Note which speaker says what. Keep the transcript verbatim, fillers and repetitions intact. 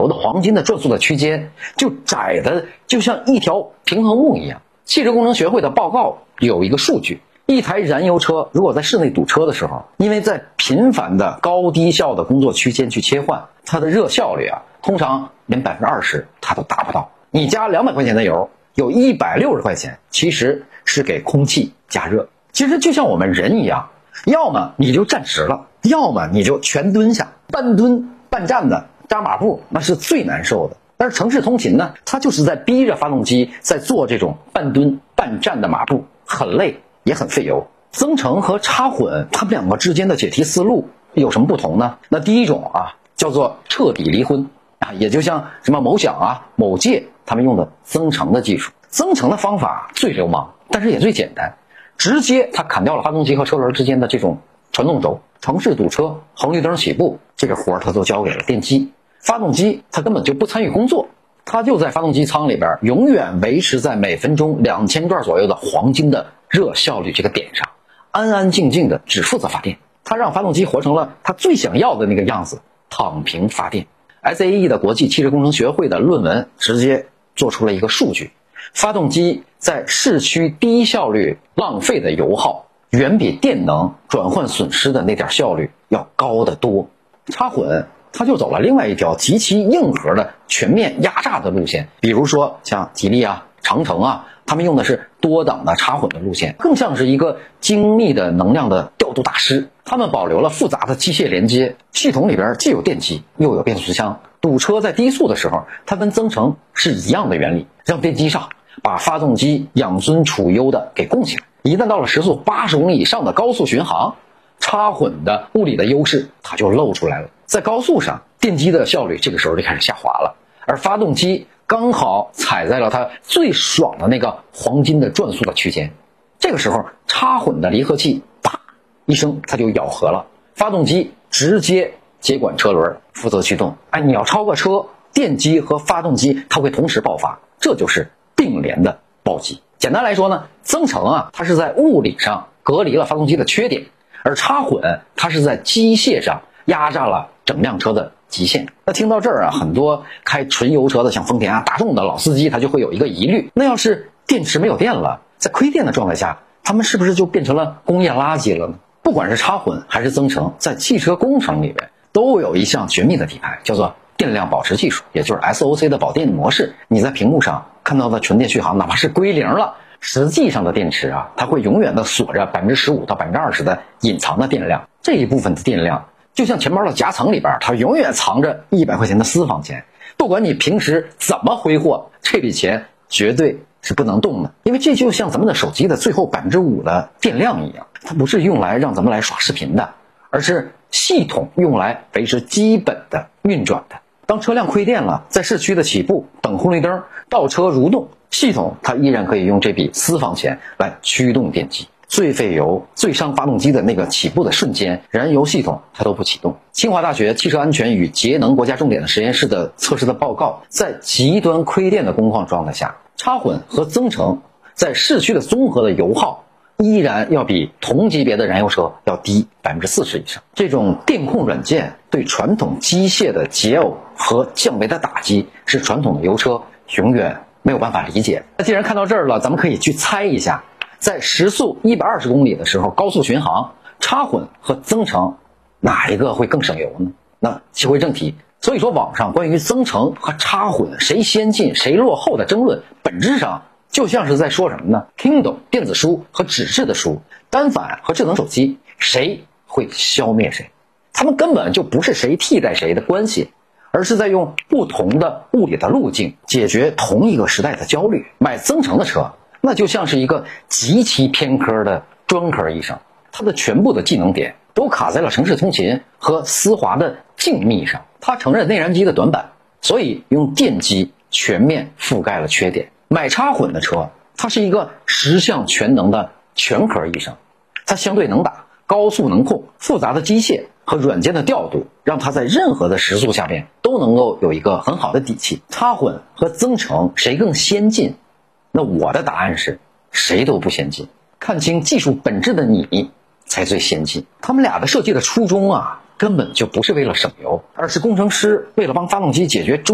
Speaker 1: 油的黄金的转速的区间就窄的就像一条平衡木一样。汽车工程学会的报告有一个数据，一台燃油车如果在室内堵车的时候，因为在频繁的高低效的工作区间去切换，它的热效率啊，通常连 百分之二十 它都达不到。你加两百块钱的油，有一百六十块钱其实是给空气加热。其实就像我们人一样，要么你就站直了，要么你就全蹲下，半蹲半站的扎马步那是最难受的。但是城市通勤呢，它就是在逼着发动机在做这种半蹲半站的马步，很累也很费油。增程和插混它们两个之间的解题思路有什么不同呢？那第一种啊叫做彻底离婚啊，也就像什么某享啊某界他们用的增程的技术。增程的方法最流氓，但是也最简单，直接它砍掉了发动机和车轮之间的这种传动轴。城市堵车红绿灯起步这个活儿它都交给了电机，发动机它根本就不参与工作，它就在发动机舱里边永远维持在每分钟两千转左右的黄金的热效率这个点上，安安静静的只负责发电。它让发动机活成了它最想要的那个样子，躺平发电。 S A E 的国际汽车工程学会的论文直接做出了一个数据，发动机在市区低效率浪费的油耗远比电能转换损失的那点效率要高得多。插混它就走了另外一条极其硬核的全面压榨的路线，比如说像吉利啊、长城啊，他们用的是多档的插混的路线，更像是一个精密的能量的调度大师。他们保留了复杂的机械连接，系统里边既有电机又有变速箱。堵车在低速的时候，它跟增程是一样的原理，让电机上把发动机养尊处优的给供起来。一旦到了时速八十公里以上的高速巡航，插混的物理的优势它就露出来了。在高速上，电机的效率这个时候就开始下滑了，而发动机刚好踩在了它最爽的那个黄金的转速的区间。这个时候插混的离合器啪一声它就咬合了，发动机直接接管车轮负责驱动。哎，你要超过车，电机和发动机它会同时爆发，这就是并联的暴击。简单来说呢，增程啊它是在物理上隔离了发动机的缺点，而插混它是在机械上压榨了整辆车的极限。那听到这儿啊，很多开纯油车的像丰田啊、大众的老司机他就会有一个疑虑，那要是电池没有电了，在亏电的状态下，他们是不是就变成了工业垃圾了呢？不管是插混还是增程，在汽车工程里面都有一项绝密的底牌，叫做电量保持技术，也就是 S O C 的保电模式。你在屏幕上看到的纯电续航哪怕是归零了，实际上的电池啊，它会永远的锁着 百分之十五 到 百分之二十 的隐藏的电量。这一部分的电量就像钱包的夹层里边，它永远藏着一百块钱的私房钱，不管你平时怎么挥霍，这笔钱绝对是不能动的。因为这就像咱们的手机的最后 百分之五 的电量一样，它不是用来让咱们来刷视频的，而是系统用来维持基本的运转的。当车辆亏电了，在市区的起步、等红绿灯、倒车蠕动，系统它依然可以用这笔私房钱来驱动电机。最费油、最伤发动机的那个起步的瞬间，燃油系统它都不启动。清华大学汽车安全与节能国家重点的实验室的测试的报告，在极端亏电的工况状态下，插混和增程在市区的综合的油耗依然要比同级别的燃油车要低 百分之四十 以上。这种电控软件对传统机械的解耦和降维的打击，是传统的油车永远没有办法理解。那既然看到这儿了，咱们可以去猜一下，在时速一百二十公里的时候，高速巡航，插混和增程哪一个会更省油呢？那切回正题，所以说网上关于增程和插混谁先进谁落后的争论，本质上就像是在说什么呢？ Kindle 电子书和纸质的书，单反和智能手机，谁会消灭谁？他们根本就不是谁替代谁的关系，而是在用不同的物理的路径解决同一个时代的焦虑。买增程的车，那就像是一个极其偏科的专科医生，他的全部的技能点都卡在了城市通勤和丝滑的静谧上。他承认内燃机的短板，所以用电机全面覆盖了缺点。买插混的车，它是一个十项全能的全科医生，它相对能打，高速能控，复杂的机械和软件的调度，让它在任何的时速下面都能够有一个很好的底气。插混和增程谁更先进？那我的答案是谁都不先进，看清技术本质的你才最先进。他们俩的设计的初衷啊，根本就不是为了省油，而是工程师为了帮发动机解决